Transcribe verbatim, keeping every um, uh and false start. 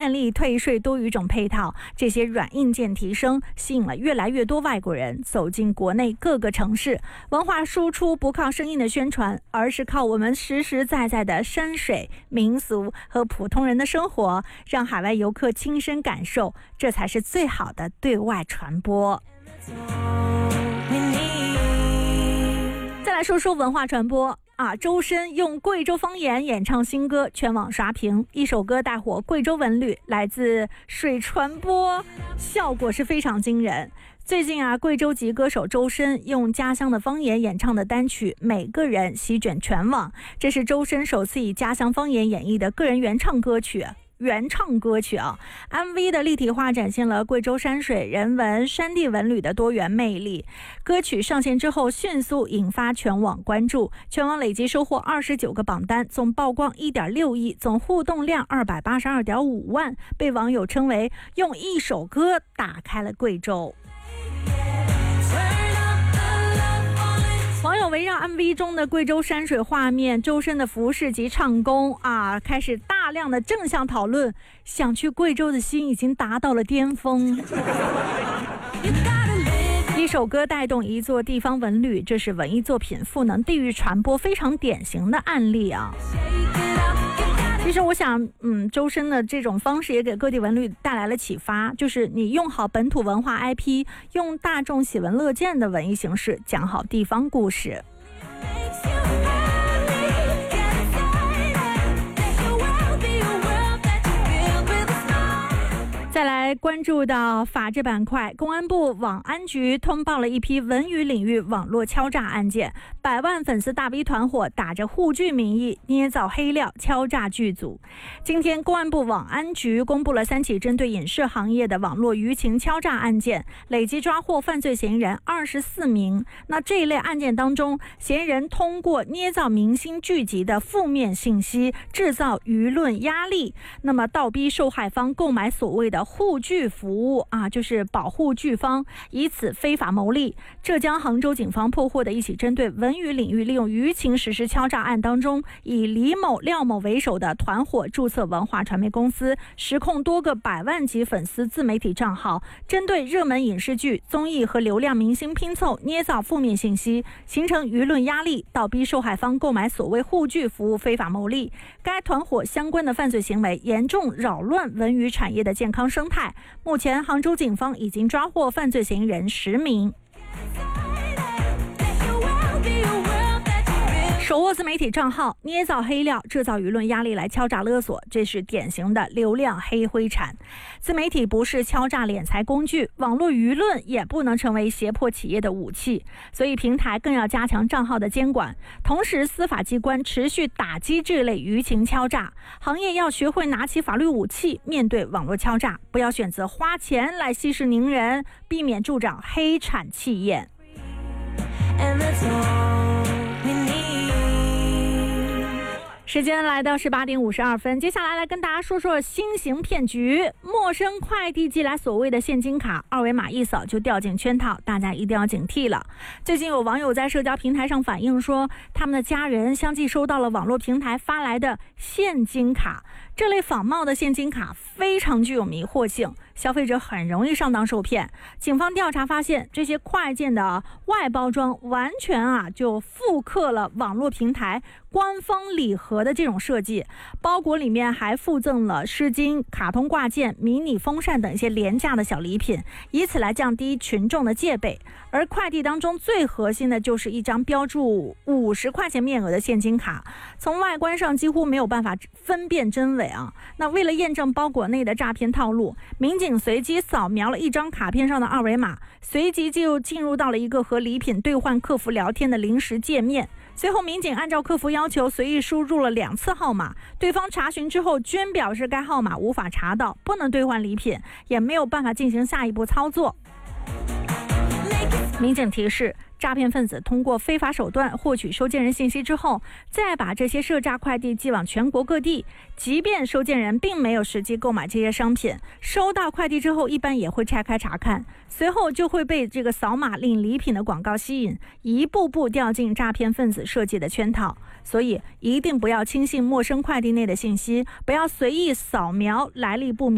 便利、退税多语种配套，这些软硬件提升，吸引了越来越多外国人走进国内各个城市。文化输出不靠生硬的宣传，而是靠我们实实在在的山水、民俗和普通人的生活，让海外游客亲身感受，这才是最好的对外传播。再来说说文化传播啊，周深用贵州方言演唱新歌，全网刷屏，一首歌带火贵州文旅，来自水传播，效果是非常惊人。最近啊，贵州籍歌手周深用家乡的方言演唱的单曲《每个人》席卷全网，这是周深首次以家乡方言演绎的个人原唱歌曲。原唱歌曲啊 ，M V 的立体化展现了贵州山水、人文、山地文旅的多元魅力。歌曲上线之后，迅速引发全网关注，全网累计收获二十九个榜单，总曝光 一点六亿，总互动量二百八十二点五万，被网友称为用一首歌打开了贵州。网友围绕 M V 中的贵州山水画面、周深的服饰及唱功啊，开始大量的正向讨论，想去贵州的心已经达到了巅峰。一首歌带动一座地方文旅，这是文艺作品赋能地域传播非常典型的案例啊。其实我想嗯，周深的这种方式也给各地文旅带来了启发，就是你用好本土文化 I P， 用大众喜闻乐见的文艺形式讲好地方故事。再来关注到法制板块，公安部网安局通报了一批文娱领域网络敲诈案件，百万粉丝大 V 团伙打着沪剧名义捏造黑料敲诈剧组。今天公安部网安局公布了三起针对影视行业的网络舆情敲诈案件，累计抓获犯罪嫌疑人二十四名。那这一类案件当中，嫌疑人通过捏造明星剧集的负面信息，制造舆论压力，那么倒逼受害方购买所谓的护剧服务啊，就是保护剧方，以此非法牟利。浙江杭州警方破获的一起针对文娱领域利用舆情实施敲诈案当中，以李某、廖某为首的团伙注册文化传媒公司，实控多个百万级粉丝自媒体账号，针对热门影视剧、综艺和流量明星拼凑捏造负面信息，形成舆论压力，倒逼受害方购买所谓护剧服务非法牟利。该团伙相关的犯罪行为严重扰乱文娱产业的健康生态。目前杭州警方已经抓获犯罪嫌疑人十名。手握自媒体账号，捏造黑料，制造舆论压力来敲诈勒索，这是典型的流量黑灰产。自媒体不是敲诈敛财工具，网络舆论也不能成为胁迫企业的武器，所以平台更要加强账号的监管，同时司法机关持续打击这类舆情敲诈，行业要学会拿起法律武器面对网络敲诈，不要选择花钱来息事宁人，避免助长黑产气焰。时间来到十八点五十二分，接下来来跟大家说说新型骗局。陌生快递寄来所谓的现金卡，二维码一扫就掉进圈套，大家一定要警惕了。最近有网友在社交平台上反映说，他们的家人相继收到了网络平台发来的现金卡，这类仿冒的现金卡非常具有迷惑性，消费者很容易上当受骗。警方调查发现，这些快件的外包装完全啊就复刻了网络平台官方礼盒的这种设计，包裹里面还附赠了湿巾、卡通挂件、迷你风扇等一些廉价的小礼品，以此来降低群众的戒备。而快递当中最核心的就是一张标注五十块钱面额的现金卡，从外观上几乎没有办法分辨真伪啊。那为了验证包裹内的诈骗套路，民警随机扫描了一张卡片上的二维码，随即就进入到了一个和礼品兑换客服聊天的临时界面。随后民警按照客服要求随意输入了两次号码，对方查询之后均表示该号码无法查到，不能兑换礼品，也没有办法进行下一步操作。民警提示，诈骗分子通过非法手段获取收件人信息之后，再把这些涉诈快递寄往全国各地，即便收件人并没有实际购买这些商品，收到快递之后一般也会拆开查看，随后就会被这个扫码领礼品的广告吸引，一步步掉进诈骗分子设计的圈套。所以一定不要轻信陌生快递内的信息，不要随意扫描来历不明